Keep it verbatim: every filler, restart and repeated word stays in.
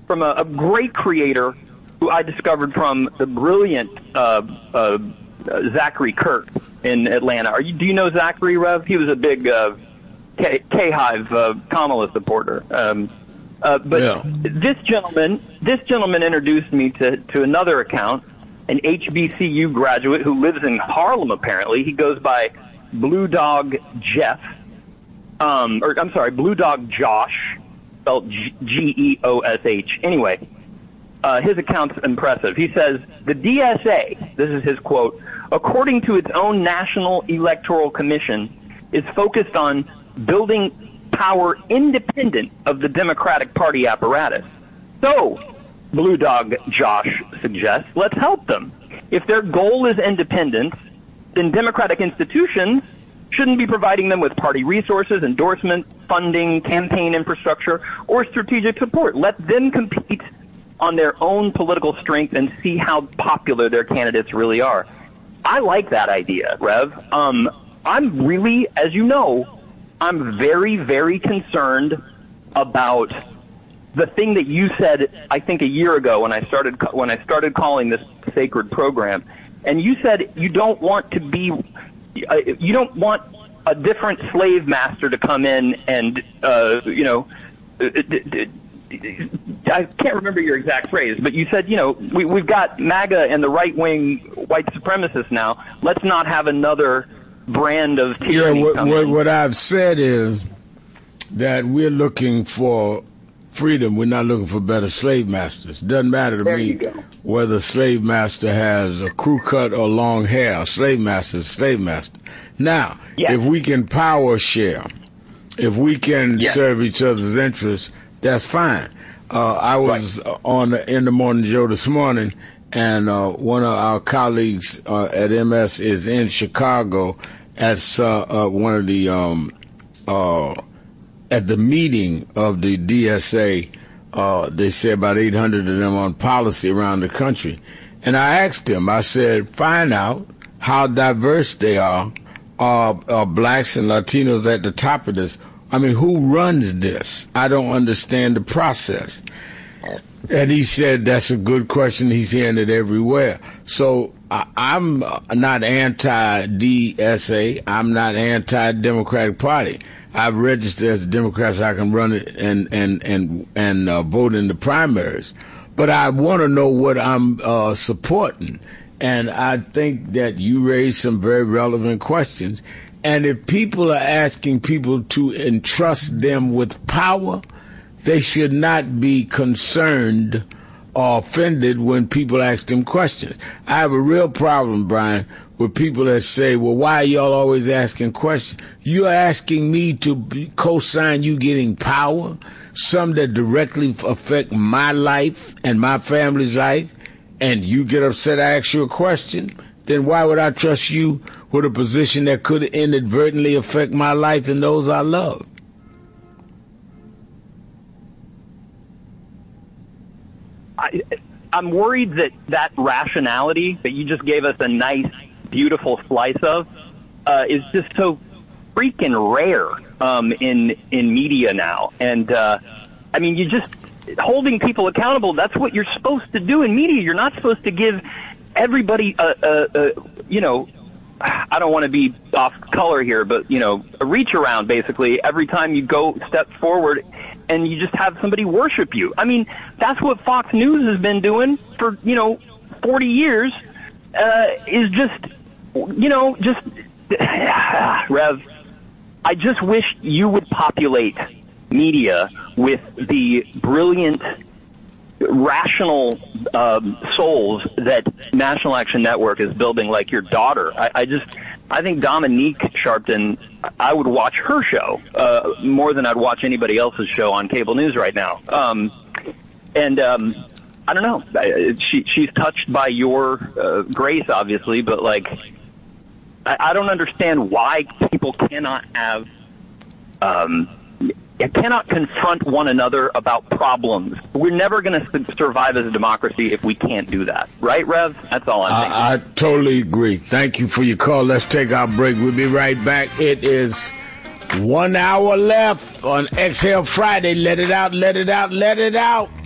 from a, a great creator who I discovered from the brilliant uh, uh, Zachary Kirk in Atlanta. Are you, do you know Zachary, Rev? He was a big uh, K- K-Hive uh, Kamala supporter. Um, uh, but yeah. this gentleman, this gentleman introduced me to, to another account, an H B C U graduate who lives in Harlem. Apparently, he goes by Blue Dog Jeff, um, or I'm sorry, Blue Dog Josh, spelled G E O S H. Anyway, uh, his account's impressive. He says the D S A, this is his quote, according to its own National Electoral Commission, is focused on building power independent of the Democratic Party apparatus. So, Blue Dog Josh suggests, let's help them. If their goal is independence, then democratic institutions shouldn't be providing them with party resources, endorsement, funding, campaign infrastructure, or strategic support. Let them compete on their own political strength and see how popular their candidates really are. I like that idea, Rev. Um, I'm really, as you know, I'm very, very concerned about the thing that you said, I think, a year ago when I started when I started calling this sacred program, and you said you don't want to be, uh, you don't want a different slave master to come in and, uh, you know, I can't remember your exact phrase, but you said, you know, we, we've got MAGA and the right-wing white supremacists now. Let's not have another brand of tyranny. Yeah, what, come what, in. what I've said is that we're looking for freedom. We're not looking for better slave masters. It doesn't matter to there me whether a slave master has a crew cut or long hair. A slave master is a slave master. Now, yes. if we can power share, if we can yes. serve each other's interests, that's fine. Uh, I was right. on the In the Morning Joe this morning, and uh, one of our colleagues uh, at M S is in Chicago at uh, uh, one of the um, uh, at the meeting of the D S A. Uh, they say about eight hundred of them on policy around the country, and I asked him. I said, find out how diverse they are. Uh, uh, blacks and Latinos at the top of this. I mean, who runs this? I don't understand the process. And he said, that's a good question. He's hearing it everywhere. So I, I'm not anti-D S A. I'm not anti-Democratic Party. I've registered as a Democrat so I can run it and, and, and, and uh, vote in the primaries. But I want to know what I'm uh, supporting. And I think that you raised some very relevant questions. And if people are asking people to entrust them with power, they should not be concerned or offended when people ask them questions. I have a real problem, Brian, with people that say, well, why are y'all always asking questions? You're asking me to be, co-sign you getting power, some that directly affect my life and my family's life, and you get upset I ask you a question? Then why would I trust you with a position that could inadvertently affect my life and those I love? I, I'm worried that that rationality that you just gave us a nice, beautiful slice of uh, is just so freaking rare um, in in media now. And, uh, I mean, you just holding people accountable, that's what you're supposed to do in media. You're not supposed to give everybody, uh, uh, uh, you know, I don't want to be off color here, but, you know, a reach around basically every time you go step forward and you just have somebody worship you. I mean, that's what Fox News has been doing for, you know, forty years, uh, is just, you know, just, Rev, I just wish you would populate media with the brilliant, rational um, souls that National Action Network is building, like your daughter. I, I just, I think Dominique Sharpton, I would watch her show uh, more than I'd watch anybody else's show on cable news right now. Um, and um, I don't know. She, she's touched by your uh, grace, obviously, but like, I, I don't understand why people cannot have. Um, cannot confront one another about problems. We're never going to survive as a democracy if we can't do that. Right, Rev? That's all I'm thinking. I, I totally agree. Thank you for your call. Let's take our break. We'll be right back. It is one hour left on Exhale Friday. Let it out, let it out, let it out.